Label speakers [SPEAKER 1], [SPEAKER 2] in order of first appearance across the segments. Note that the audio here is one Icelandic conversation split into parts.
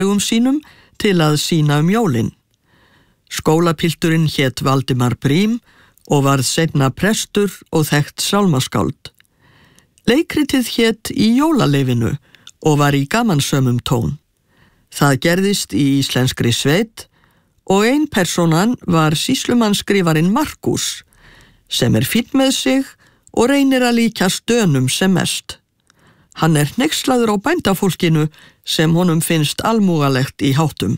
[SPEAKER 1] sínum til að sýna jólin. Skólapilturinn hét Valdimar Brím og varð seinna prestur og þekkt sálmaskáld. Leikritið hét Í jólaleifinu og var í gamansömum tón. Það gerðist í íslenskri sveit og ein persónan var sýslumannsskrifarinn Markús, sem fínn með sig og reynir að líkjast Dönum sem mest. Hann hneykslaður á bændafólkinu sem honum finnst almúgalegt í háttum.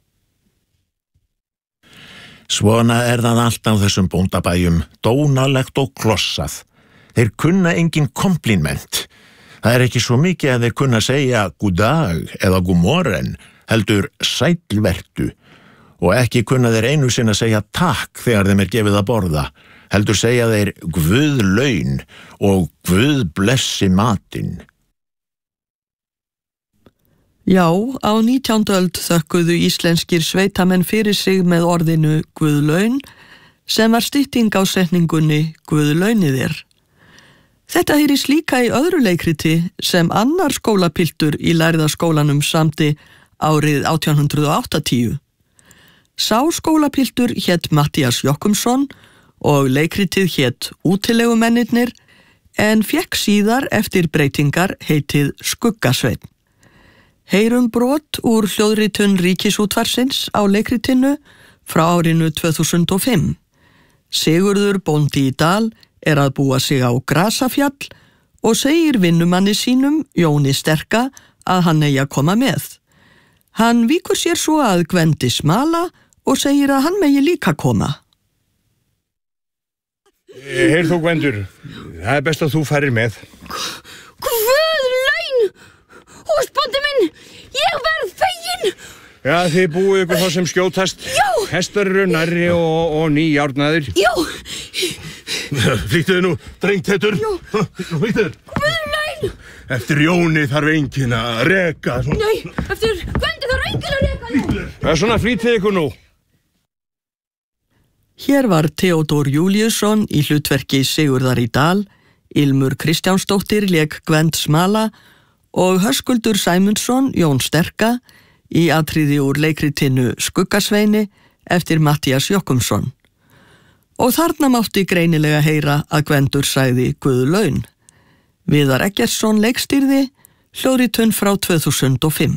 [SPEAKER 2] Svona það allt á þessum bóndabæjum, dónalegt og klossað. Þeir kunna engin kompliment. Það ekki svo mikið að þeir kunna segja god dag eða god morgen, heldur sæll vertu. Og ekki kunna þeir einu sinni að segja takk þegar þeim gefið að borða, heldur segja þeir Guð laun og Guð blessi matinn.
[SPEAKER 1] Já, á 19. öld þökkuðu íslenskir sveitamenn fyrir sig með orðinu Guð laun, sem var stytting á setningunni Guð launi þér. Þetta heyrist líka í öðru leikriti sem annar skólapiltur í lærða-skólanum samdi árið 1880. Sá skólapiltur hét Matthías Jochumsson og leikritið hét Útilegumennirnir en fékk síðar eftir breytingar heitið Skuggasveinn. Heyrum brot úr hljóðritun Ríkisútvarpsins á leikritinu frá árinu 2005. Sigurður bóndi í Dal að búa sig á Grasafjall og segir vinnumanni sínum, Jóni Sterka, að hann eigi að koma með. Hann víkur sér svo að Gvendi smala og segir að hann megi líka koma.
[SPEAKER 3] Heyr þú, Gvendur, það best að þú farir með.
[SPEAKER 4] Guð laun! Húsbóndi minn, ég verð fegin!
[SPEAKER 3] Já, þið búið ykkur þá sem skjótast.
[SPEAKER 4] Já!
[SPEAKER 3] Hestar eru nærri og nýjárnaðir.
[SPEAKER 4] Já!
[SPEAKER 3] Flýttuðu nú, drengtettur.
[SPEAKER 4] Já!
[SPEAKER 3] Flýttuðu.
[SPEAKER 4] Guð laun!
[SPEAKER 3] Eftir Jóni þarf enginn að reka.
[SPEAKER 4] Nei, eftir Gvendi þarf enginn að reka.
[SPEAKER 3] Það svona flýttið ykkur nú.
[SPEAKER 1] Hér var Theodór Júlíusson í hlutverki Sigurðar í Dal, Ilmur Kristjánsdóttir lék Gvend smala og Höskuldur Sæmundsson, Jón Sterka, í atriði úr leikritinu Skuggasveini eftir Matthías Jochumsson. Og þarna mátti greinilega heyra að Gvendur sagði Guð laun. Viðar Eggertsson leikstýrði, hljóðritun frá 2005.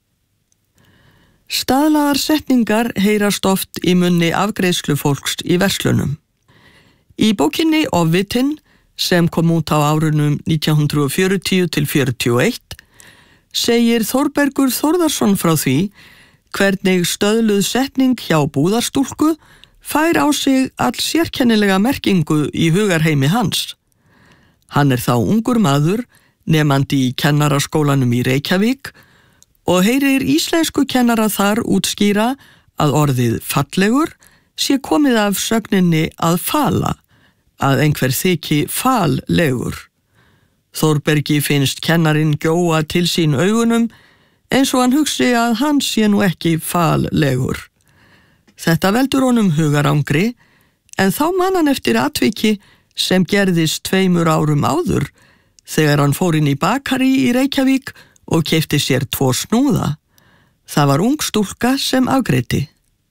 [SPEAKER 1] Staðlaðar setningar heyrast oft í munni afgreiðslufólks í verslunum. Í bókinni Ofvitinn, sem kom út á árunum 1940 til 41, segir Þórbergur Þórðarsson frá því hvernig stöðluð setning hjá búðarstúlku fær á sig all sérkennilega merkingu í hugarheimi hans. Hann þá ungur maður, nemandi í kennaraskólanum í Reykjavík og heyrir íslensku kennara þar útskýra að orðið fallegur sé komið af sögninni að fala, að einhver þyki fallegur. Þórbergi finnst kennarinn gjóa til sín augunum eins og hann hugsi að hann sé nú ekki fallegur. Þetta veldur honum hugarangri en þá man hann eftir atviki sem gerðist 2 árum áður þegar hann fór inn í bakari í Reykjavík og keypti sér 2 snúða. Það var ung stúlka sem afgreiddi.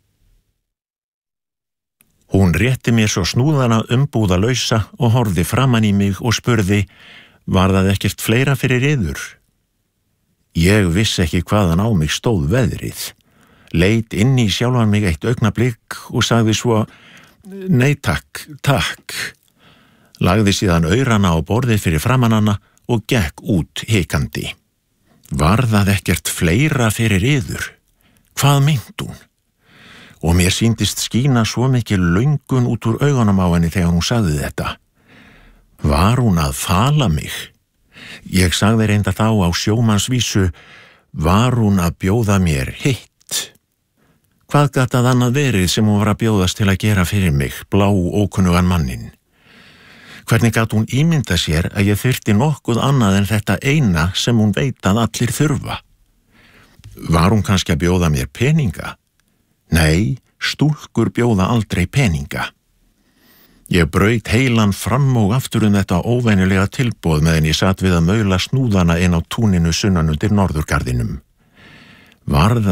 [SPEAKER 2] Hún rétti mér svo snúðana umbúðalausa og horfði framan í mig og spurði, var það ekkert fleira fyrir yður? Ég vissi ekki hvaðan á mig stóð veðrið. Leit inn í sjálfan mig eitt augnablik og sagði svo, nei takk, takk. Lagði síðan aurana á borðið fyrir framan hana og gekk út hikandi. Var það ekkert fleira fyrir yður? Hvað meint hún? Og mér sýndist skína svo mikið löngun út úr augunum á henni þegar hún sagði þetta. Var hún að fala mig? Ég sagði reynda þá á sjómannsvísu, var hún að bjóða mér hitt? Hvað gat að annað verið sem hún var að bjóðast til að gera fyrir mig, blá ókunnugan mannin? Hvernig gat hún ímynda sér að ég þyrfti nokkuð annað en þetta eina sem hún veit að allir þurfa? Var hún kannski að bjóða mér peninga? Nei, stúlkur bjóða aldrei peninga. Ég braut heilan fram og aftur þetta óvenjulega tilboð meðan ég satt við að maula snúðana inn á túninu sunnan undir norðurgarðinum. Varð